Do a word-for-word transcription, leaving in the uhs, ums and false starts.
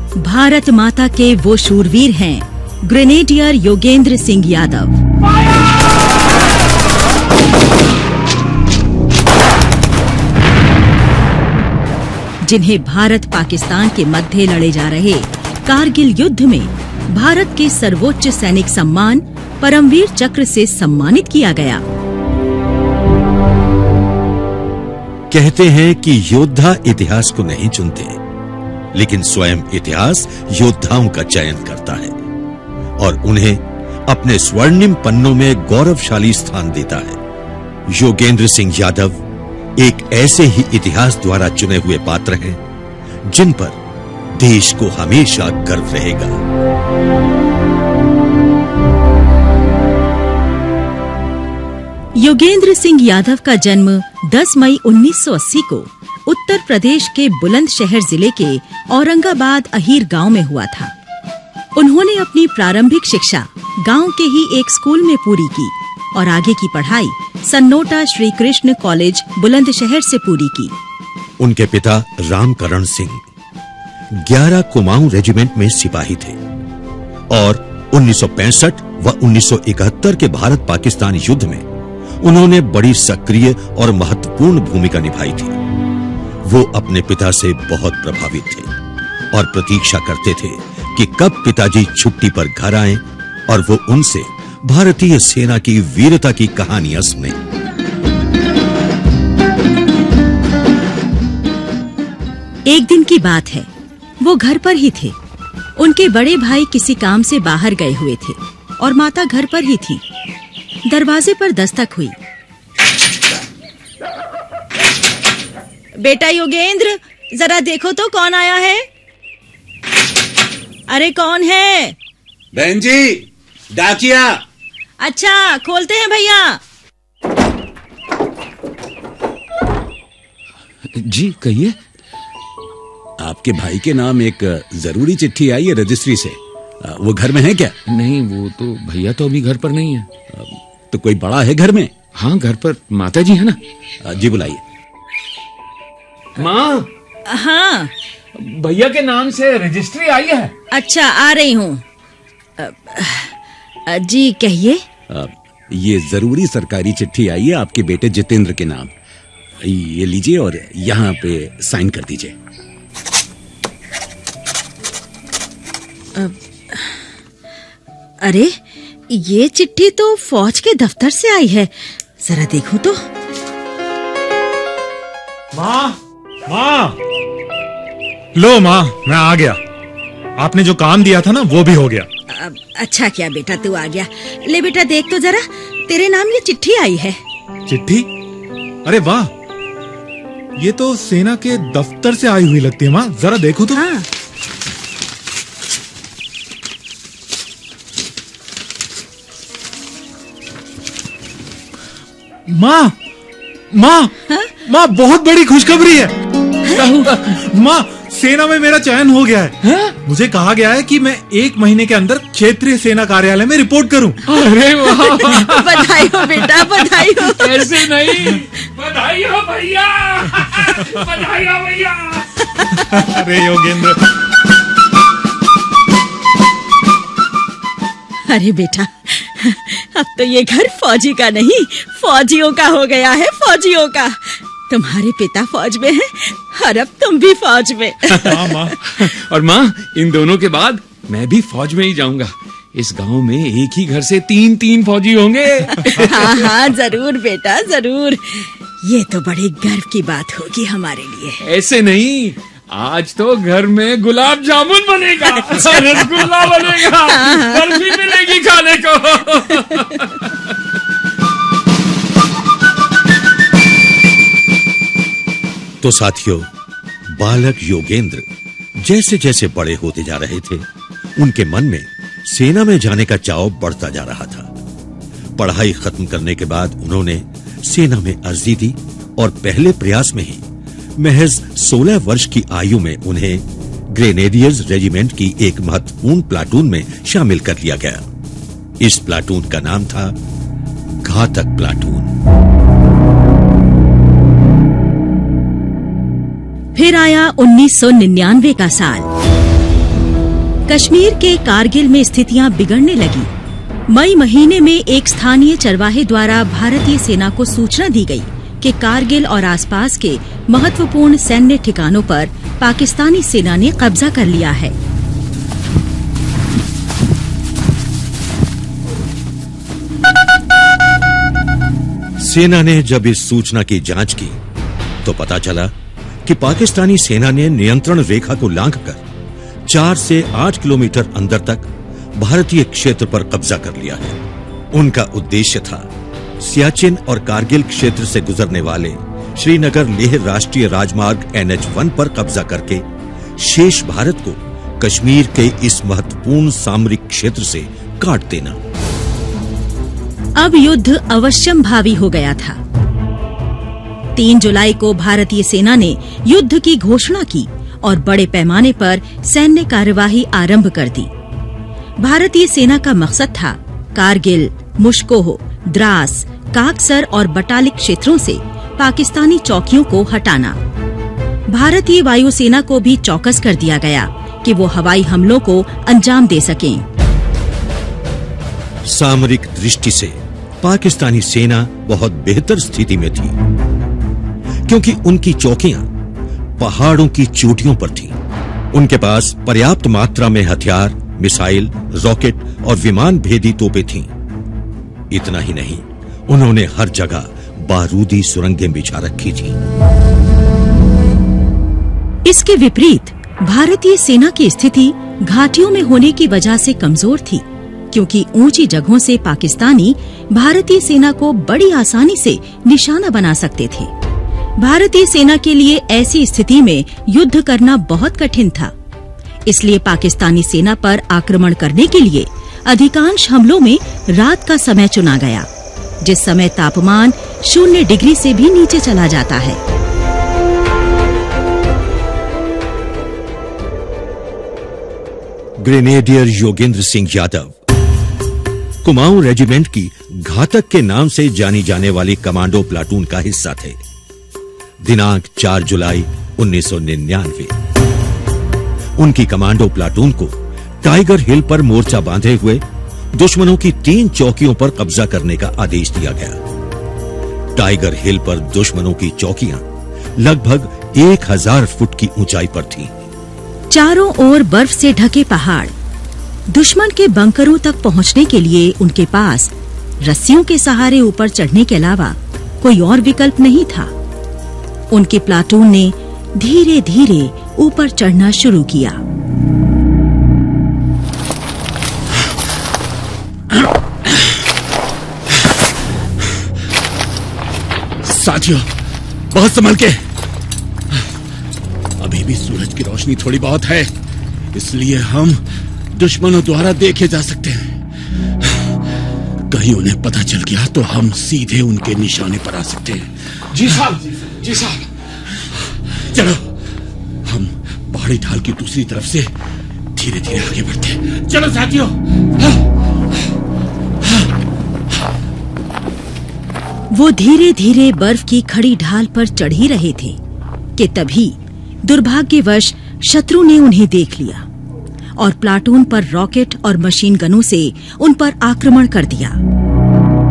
भारत माता के वो शूरवीर हैं ग्रेनेडियर योगेंद्र सिंह यादव। जिन्हें भारत पाकिस्तान के मध्य लड़े जा रहे कारगिल युद्ध में भारत के सर्वोच्च सैनिक सम्मान परमवीर चक्र से सम्मानित किया गया। कहते हैं कि योद्धा इतिहास को नहीं चुनते, लेकिन स्वयं इतिहास योद्धाओं का चयन करता है और उन्हें अपने स्वर्णिम पन्नों में गौरवशाली स्थान देता है। योगेंद्र सिंह यादव एक ऐसे ही इतिहास द्वारा चुने हुए पात्र हैं जिन पर देश को हमेशा गर्व रहेगा। योगेंद्र सिंह यादव का जन्म दस मई उन्नीस सौ अस्सी को उत्तर प्रदेश के बुलंदशहर जिले के औरंगाबाद अहीर गांव में हुआ था। उन्होंने अपनी प्रारंभिक शिक्षा गांव के ही एक स्कूल में पूरी की और आगे की पढ़ाई सन्नोटा श्री कृष्ण कॉलेज बुलंदशहर से पूरी की। उनके पिता रामकरण सिंह ग्यारह कुमाऊं रेजिमेंट में सिपाही थे और उन्नीस सौ पैंसठ व उन्नीस सौ इकहत्तर के भारत पाकिस्तान युद्ध में उन्होंने बड़ी सक्रिय और महत्वपूर्ण भूमिका निभाई थी। वो अपने पिता से बहुत प्रभावित थे और प्रतीक्षा करते थे कि कब पिताजी छुट्टी पर घर आएं और वो उनसे भारतीय सेना की वीरता की कहानियां सुने। एक दिन की बात है, वो घर पर ही थे। उनके बड़े भाई किसी काम से बाहर गए हुए थे और माता घर पर ही थी। दरवाजे पर दस्तक हुई। बेटा योगेंद्र, जरा देखो तो कौन आया है। अरे कौन है? बहन जी, डाकिया। अच्छा, खोलते हैं भैया। जी कहिए। आपके भाई के नाम एक जरूरी चिट्ठी आई है रजिस्ट्री से, वो घर में है क्या? नहीं, वो तो भैया तो अभी घर पर नहीं है। तो कोई बड़ा है घर में? हाँ, घर पर माता जी है ना। जी बुलाइए। माँ। हाँ, भैया के नाम से रजिस्ट्री आई है। अच्छा, आ रही हूँ। जी कहिए। ये जरूरी सरकारी चिट्ठी आई है आपके बेटे जितेंद्र के नाम। ये लीजिए और यहाँ पे साइन कर दीजिए। अरे, ये चिट्ठी तो फौज के दफ्तर से आई है, जरा देखो तो। माँ, माँ, लो माँ, मैं आ गया। आपने जो काम दिया था ना, वो भी हो गया। अच्छा क्या बेटा, तू आ गया। ले बेटा, देख तो जरा, तेरे नाम ये चिट्ठी आई है। चिट्ठी? अरे वाह, ये तो सेना के दफ्तर से आई हुई लगती है माँ, जरा देखो तो। हाँ। माँ, माँ, हाँ? माँ, बहुत बड़ी खुशखबरी है। माँ, सेना में मेरा चयन हो गया है। हा? मुझे कहा गया है कि मैं एक महीने के अंदर क्षेत्रीय सेना कार्यालय में रिपोर्ट करूं। अरे वाह, बधाई हो बेटा, बधाई हो। ऐसे नहीं, बधाई हो भैया, बधाई हो भैया। अरे योगेंद्र। अरे बेटा, अब तो ये घर फौजी का नहीं, फौजियों का हो गया है, फौजियों का। तुम्हारे पिता फौज में हैं और अब तुम भी फौज में। हाँ माँ। और माँ, इन दोनों के बाद मैं भी फौज में ही जाऊंगा। इस गांव में एक ही घर से तीन तीन फौजी होंगे। हाँ हाँ, जरूर बेटा, जरूर। ये तो बड़े गर्व की बात होगी हमारे लिए। ऐसे नहीं, आज तो घर में गुलाब जामुन बनेगा, रसगुल्ला बनेगा, बर्फी मिलेगी खाने को। तो साथियों, बालक योगेंद्र जैसे जैसे बड़े होते जा रहे थे, उनके मन में सेना में जाने का चाव बढ़ता जा रहा था। पढ़ाई खत्म करने के बाद उन्होंने सेना में अर्जी दी और पहले प्रयास में ही महज सोलह वर्ष की आयु में उन्हें ग्रेनेडियर्स रेजिमेंट की एक महत्वपूर्ण प्लाटून में शामिल कर लिया गया। इस प्लाटून का नाम था घातक प्लाटून। फिर आया उन्नीस सौ निन्यानवे का साल। कश्मीर के कारगिल में स्थितियां बिगड़ने लगी। मई महीने में एक स्थानीय चरवाहे द्वारा भारतीय सेना को सूचना दी गई कि कारगिल और आसपास के महत्वपूर्ण सैन्य ठिकानों पर पाकिस्तानी सेना ने कब्जा कर लिया है। सेना ने जब इस सूचना की जांच की तो पता चला कि पाकिस्तानी सेना ने नियंत्रण रेखा को लांघकर चार से आठ किलोमीटर अंदर तक भारतीय क्षेत्र पर कब्जा कर लिया है। उनका उद्देश्य था सियाचिन और कारगिल क्षेत्र से गुजरने वाले श्रीनगर लेह राष्ट्रीय राजमार्ग एन एच वन पर कब्जा करके शेष भारत को कश्मीर के इस महत्वपूर्ण सामरिक क्षेत्र से काट देना। अब युद्ध अवश्यंभावी हो गया था। तीन जुलाई को भारतीय सेना ने युद्ध की घोषणा की और बड़े पैमाने पर सैन्य कार्यवाही आरंभ कर दी। भारतीय सेना का मकसद था कारगिल, मुश्कोह, द्रास, काकसर और बटालिक क्षेत्रों से पाकिस्तानी चौकियों को हटाना। भारतीय वायुसेना को भी चौकस कर दिया गया कि वो हवाई हमलों को अंजाम दे सकें। सामरिक दृष्टि से पाकिस्तानी सेना बहुत बेहतर स्थिति में थी, क्योंकि उनकी चौकियां पहाड़ों की चोटियों पर थीं। उनके पास पर्याप्त मात्रा में हथियार, मिसाइल, रॉकेट और विमान भेदी तोपें थीं। इतना ही नहीं, उन्होंने हर जगह बारूदी सुरंगें बिछा रखी थीं। इसके विपरीत भारतीय सेना की स्थिति घाटियों में होने की वजह से कमजोर थी, क्योंकि ऊंची जगहों से पाकिस्तानी भारतीय सेना को बड़ी आसानी से निशाना बना सकते थे। भारतीय सेना के लिए ऐसी स्थिति में युद्ध करना बहुत कठिन था। इसलिए पाकिस्तानी सेना पर आक्रमण करने के लिए अधिकांश हमलों में रात का समय चुना गया, जिस समय तापमान शून्य डिग्री से भी नीचे चला जाता है। ग्रेनेडियर योगेंद्र सिंह यादव कुमाऊं रेजिमेंट की घातक के नाम से जानी जाने वाली कमांडो प्लाटून का हिस्सा थे। दिनांक चार जुलाई उन्नीस सौ निन्यानवे उनकी कमांडो प्लाटून को टाइगर हिल पर मोर्चा बांधे हुए दुश्मनों की तीन चौकियों पर कब्जा करने का आदेश दिया गया। टाइगर हिल पर दुश्मनों की चौकियां लगभग एक हजार फुट की ऊंचाई पर थीं। चारों ओर बर्फ से ढके पहाड़। दुश्मन के बंकरों तक पहुंचने के लिए उनके पास रस्सियों के सहारे ऊपर चढ़ने के अलावा कोई और विकल्प नहीं था। उनके प्लाटून ने धीरे धीरे ऊपर चढ़ना शुरू किया। साथियों, बहुत संभल के। अभी भी सूरज की रोशनी थोड़ी बहुत है, इसलिए हम दुश्मनों द्वारा देखे जा सकते हैं। कहीं उन्हें पता चल गया तो हम सीधे उनके निशाने पर आ सकते हैं। जी साहब, जी साहब। चलो, हम पहाड़ी ढाल की दूसरी तरफ से धीरे धीरे आगे बढ़ते हैं। चलो साथियों। वो धीरे धीरे बर्फ की खड़ी ढाल पर चढ़ ही रहे थे कि तभी दुर्भाग्यवश शत्रु ने उन्हें देख लिया और प्लाटून पर रॉकेट और मशीन गनों से उन पर आक्रमण कर दिया।